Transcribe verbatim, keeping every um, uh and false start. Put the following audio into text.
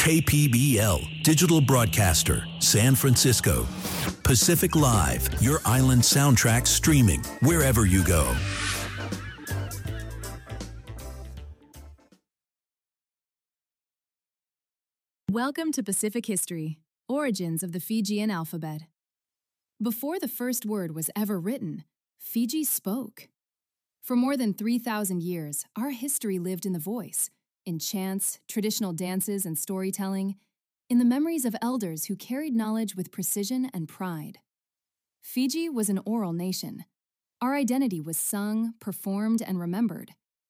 K P B L, digital broadcaster, San Francisco. Pacific Live, your island soundtrack streaming wherever you go. Welcome to Pacific History, Origins of the Fijian Alphabet. Before the first word was ever written, Fiji spoke. For more than three thousand years, our history lived in the voice, in chants, traditional dances, and storytelling, in the memories of elders who carried knowledge with precision and pride. Fiji was an oral nation. Our identity was sung, performed, and remembered.